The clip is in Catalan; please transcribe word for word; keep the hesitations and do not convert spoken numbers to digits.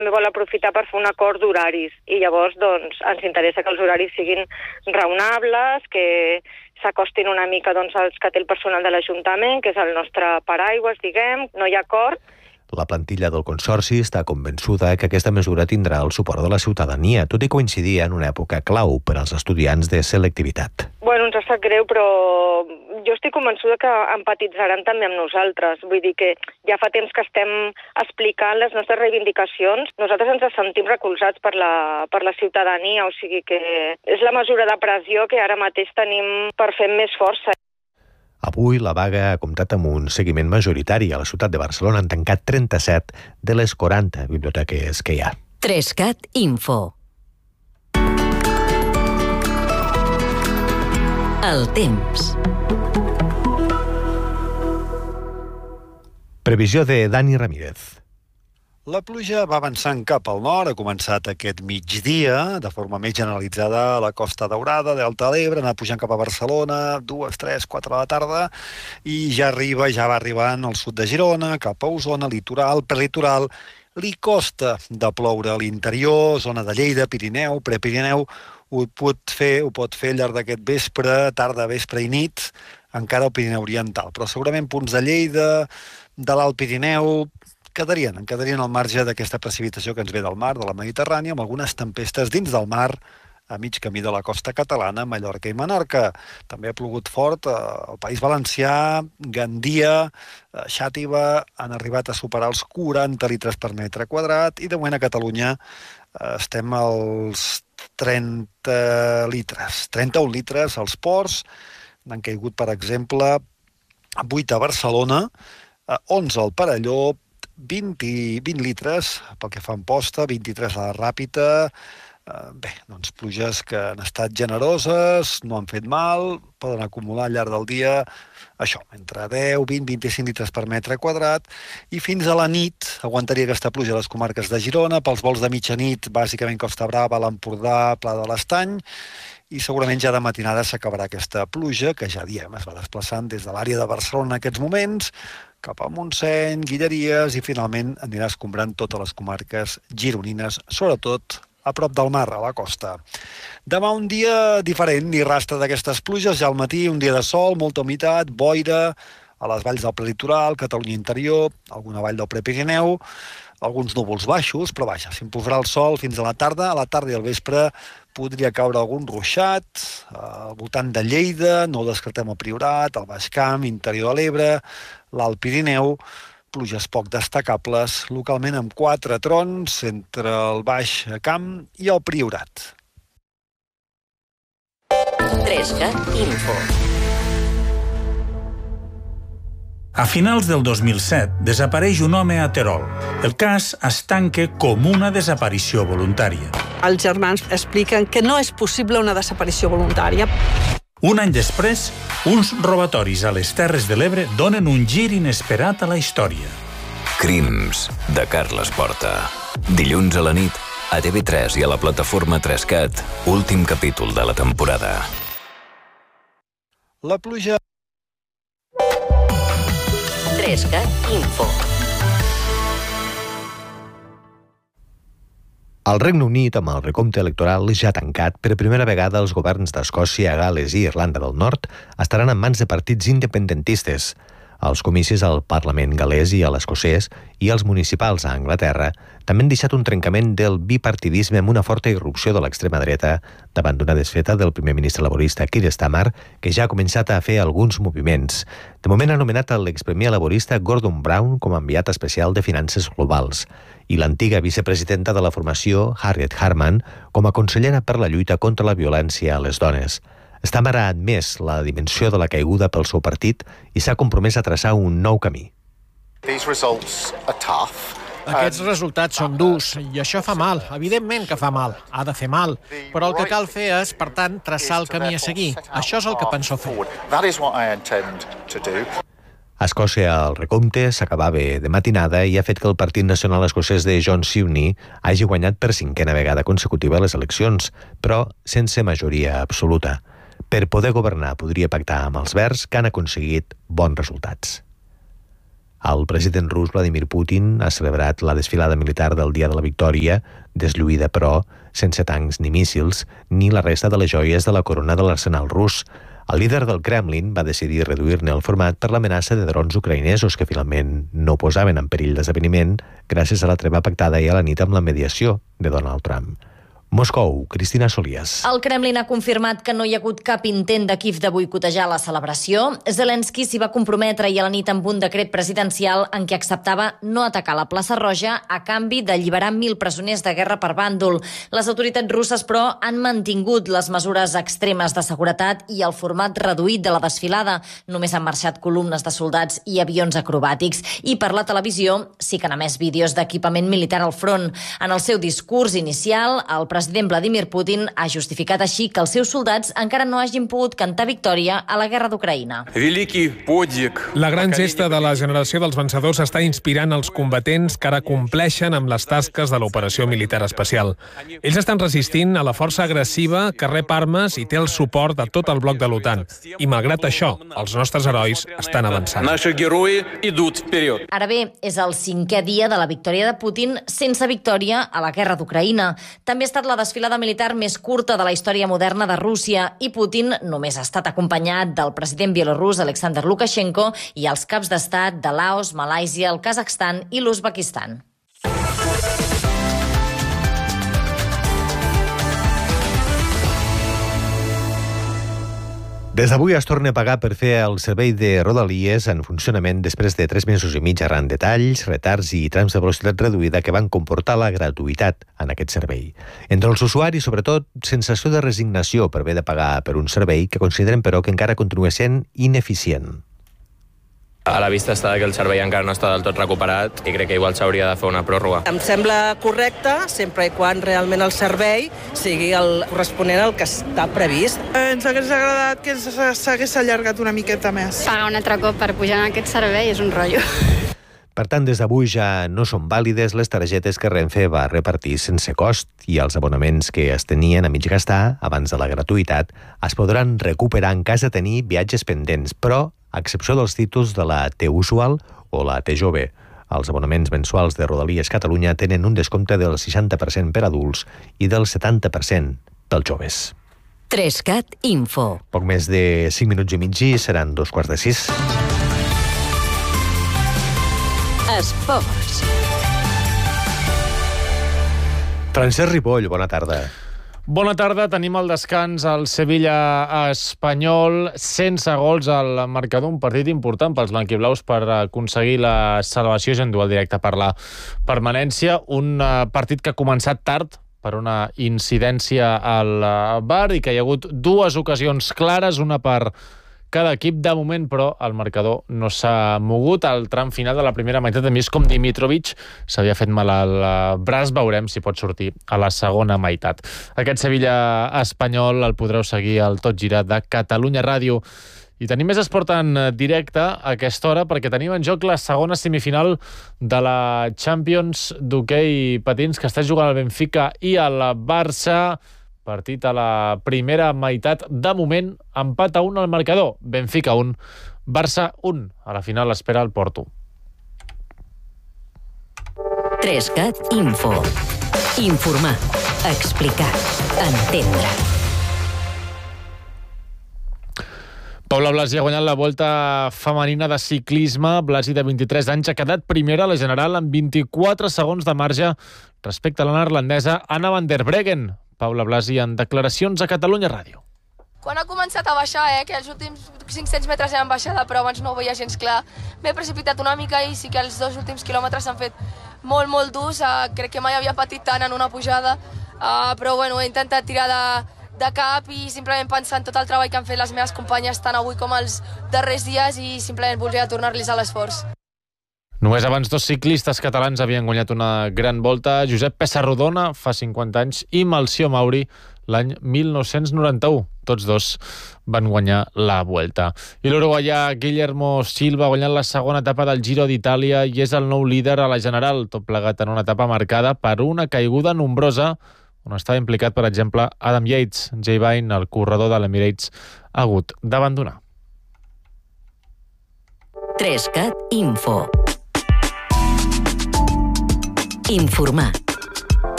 també vol aprofitar per fer un acord d'horaris i llavors doncs, ens interessa que els horaris siguin raonables, que s'acostin una mica doncs, als que té el personal de l'Ajuntament, que és el nostre paraigües, diguem, no hi ha acord. La plantilla del Consorci està convençuda que aquesta mesura tindrà el suport de la ciutadania, tot i coincidir en una època clau per als estudiants de selectivitat. Bueno, ens ha sap greu, però jo estic convençuda que empatitzaran també amb nosaltres. Vull dir que ja fa temps que estem explicant les nostres reivindicacions. Nosaltres ens sentim recolzats per la, per la ciutadania, o sigui que és la mesura de pressió que ara mateix tenim per fer més força. Avui la vaga ha comptat amb un seguiment majoritari. A la ciutat de Barcelona han tancat trenta-set de les quaranta biblioteques que hi ha. Trescat Info. El temps. Previsió de Dani Ramírez. La pluja va avançant cap al nord, ha començat aquest migdia, de forma més generalitzada a la Costa Daurada, Delta de l'Ebre, anar pujant cap a Barcelona, dues, tres, quatre de la tarda, i ja arriba, ja va arribant al sud de Girona, cap a Osona, litoral, prelitoral, li costa de ploure a l'interior, zona de Lleida, Pirineu, Prepirineu, ho pot fer, ho pot fer al llarg d'aquest vespre, tarda, vespre i nit, encara al Pirineu Oriental, però segurament punts de Lleida, de l'Alt Pirineu, quedarien, en quedarien al marge d'aquesta precipitació que ens ve del mar, de la Mediterrània, amb algunes tempestes dins del mar, a mig camí de la costa catalana, Mallorca i Menorca. També ha plogut fort al País Valencià, Gandia, Xàtiva, han arribat a superar els quaranta litres per metre quadrat, i de moment a Catalunya estem als trenta litres, trenta-un litres als ports, n'han caigut, per exemple, vuit a Barcelona, onze al Perelló, vint, vint litres pel que fa a Amposta, vint-i-tres a la Ràpita. Bé, doncs pluges que han estat generoses, no han fet mal, poden acumular al llarg del dia això, entre deu, vint, vint-i-cinc litres per metre quadrat, i fins a la nit aguantaria aquesta pluja a les comarques de Girona, pels vols de mitjanit, bàsicament Costa Brava, l'Empordà, Pla de l'Estany, i segurament ja de matinada s'acabarà aquesta pluja, que ja diem, es va desplaçant des de l'àrea de Barcelona en aquests moments, cap a Montseny, Guilleries, i finalment anirà escombrant totes les comarques gironines, sobretot a prop del mar, a la costa. Demà un dia diferent, ni rastre d'aquestes pluges, ja al matí un dia de sol, molta humitat, boira, a les valls del prelitoral, Catalunya interior, alguna vall del Prepirineu, alguns núvols baixos, però vaja, s'imposarà el sol fins a la tarda, a la tarda i al vespre podria caure algun ruixat, al voltant de Lleida, no ho descartem al Priorat, al Baix Camp, interior de l'Ebre, l'Alt Pirineu, pluges poc destacables, localment amb quatre trons entre el Baix Camp i el Priorat. Trescat Info. A finals del dos mil set desapareix un home a Terol. El cas es tanca com una desaparició voluntària. Els germans expliquen que no és possible una desaparició voluntària. Un any després, uns robatoris a les Terres de l'Ebre donen un gir inesperat a la història. Crims, de Carles Porta. Dilluns a la nit, a T V tres i a la plataforma Trescat, últim capítol de la temporada. La pluja... Trescat Info. El Regne Unit, amb el recompte electoral ja tancat, per primera vegada els governs d'Escòcia, Gal·les i Irlanda del Nord estaran en mans de partits independentistes. Els comicis al Parlament galès i a l'escocès i els municipals a Anglaterra també han deixat un trencament del bipartidisme amb una forta irrupció de l'extrema dreta davant d'una desfeta del primer ministre laborista Keir Starmer, que ja ha començat a fer alguns moviments. De moment ha nomenat l'expremier laborista Gordon Brown com a enviat especial de finances globals i l'antiga vicepresidenta de la formació, Harriet Harman, com a consellera per la lluita contra la violència a les dones. Starmer ha admès la dimensió de la caiguda pel seu partit i s'ha compromès a traçar un nou camí. Aquests resultats són durs i això fa mal, evidentment que fa mal, ha de fer mal, però el que cal fer és, per tant, traçar el camí a seguir. Això és el que penso fer. A Escòcia el recompte s'acabava de matinada i ha fet que el Partit Nacional Escocès de John Sewell hagi guanyat per cinquena vegada consecutiva les eleccions, però sense majoria absoluta. Per poder governar podria pactar amb els Verds, que han aconseguit bons resultats. El president rus Vladimir Putin ha celebrat la desfilada militar del Dia de la Victòria, deslluïda però sense tancs ni míssils, ni la resta de les joies de la corona de l'arsenal rus. El líder del Kremlin va decidir reduir-ne el format per l'amenaça de drons ucraïnesos que finalment no posaven en perill d'esdeveniment gràcies a la treva pactada ahir a la nit amb la mediació de Donald Trump. Moscou, Cristina Solías. El Kremlin ha confirmat que no hi ha hagut cap intent de Kíev de boicotejar la celebració. Zelensky s'hi va comprometre ahir a la nit amb un decret presidencial en què acceptava no atacar la plaça Roja a canvi d'alliberar mil presoners de guerra per bàndol. Les autoritats russes, però, han mantingut les mesures extremes de seguretat i el format reduït de la desfilada. Només han marxat columnes de soldats i avions acrobàtics. I per la televisió sí que han emès vídeos d'equipament militar al front. En el seu discurs inicial, el president El president Vladimir Putin ha justificat així que els seus soldats encara no hagin pogut cantar victòria a la guerra d'Ucraïna. La gran gesta de la generació dels vencedors està inspirant els combatents que ara compleixen amb les tasques de l'operació militar especial. Ells estan resistint a la força agressiva que rep armes i té el suport de tot el bloc de l'OTAN. I malgrat això, els nostres herois estan avançant. Ara bé, és el cinquè dia de la victòria de Putin sense victòria a la guerra d'Ucraïna. També ha estat la desfilada militar més curta de la història moderna de Rússia i Putin només ha estat acompanyat del president bielorrús Alexander Lukashenko i els caps d'estat de Laos, Malàisia, el Kazakhstan i l'Uzbekistan. Des d'avui es torna a pagar per fer el servei de Rodalies en funcionament després de tres mesos i mig arran de talls, retards i trams de velocitat reduïda que van comportar la gratuïtat en aquest servei. Entre els usuaris, sobretot, sensació de resignació per haver de pagar per un servei que consideren, però, que encara continua sent ineficient. A la vista està que el servei encara no està del tot recuperat i crec que igual s'hauria de fer una pròrroga. Em sembla correcte, sempre i quan realment el servei sigui el corresponent al que està previst. Ens hagués agradat que s'hagués allargat una miqueta més. Pagar un altre cop per pujar en aquest servei és un rotllo. Per tant, des d'avui ja no són vàlides les targetes que Renfe va repartir sense cost i els abonaments que es tenien a mig gastar abans de la gratuïtat es podran recuperar en cas de tenir viatges pendents, però a excepció dels títols de la T-Usual o la T-Jove. Els abonaments mensuals de Rodalies Catalunya tenen un descompte del seixanta per cent per adults i del setanta per cent dels joves. Trescat Info. Poc més de cinc minuts i mig i seran dos quarts de sis. Esports. Francesc Ripoll, bona tarda. Bona tarda, tenim el descans al Sevilla espanyol, sense gols al marcador, un partit important pels blanquiblaus per aconseguir la salvació i endur el directe per la permanència, un partit que ha començat tard per una incidència al V A R i que hi ha hagut dues ocasions clares, una per cada equip. De moment, però, el marcador no s'ha mogut. Al tram final de la primera meitat, a més, com Dimitrovic s'havia fet mal al braç, veurem si pot sortir a la segona meitat. Aquest Sevilla espanyol el podreu seguir al Tot Gira de Catalunya Ràdio. I tenim més esport en directe a aquesta hora perquè tenim en joc la segona semifinal de la Champions d'hoquei patins que està jugant el Benfica i el Barça. Partit a la primera meitat. De moment, empat a un al marcador. Benfica un, Barça un. A la final espera el Porto. Trescat Info. Informar, explicar, entendre. Paula Blasi ha guanyat la volta femenina de ciclisme. Blasi, de vint-i-tres anys, ha quedat primera a la general amb vint-i-quatre segons de marge respecte a la neerlandesa Anna van der Breggen. Paula Blasi en declaracions a Catalunya Ràdio. Quan ha començat a baixar, eh, que els últims cinc-cents metres eren baixada, però abans no ho veia gens clar, m'he precipitat una mica i sí que els dos últims quilòmetres s'han fet molt, molt durs. Uh, crec que mai havia patit tant en una pujada, uh, però bueno, he intentat tirar de, de cap i simplement pensar en tot el treball que han fet les meves companyes tant avui com els darrers dies i simplement voldria tornar-los a l'esforç. Només abans dos ciclistes catalans havien guanyat una gran volta, Josep Pessarrodona fa cinquanta anys i Melcior Mauri l'any mil nou-cents noranta-u. Tots dos van guanyar la Vuelta. I l'uruguaià Guillermo Silva ha guanyat la segona etapa del Giro d'Itàlia i és el nou líder a la general, tot plegat en una etapa marcada per una caiguda nombrosa on estava implicat, per exemple, Adam Yates. Jay Vine, el corredor de l'Emirates, ha hagut d'abandonar. Trescat Info. Informar.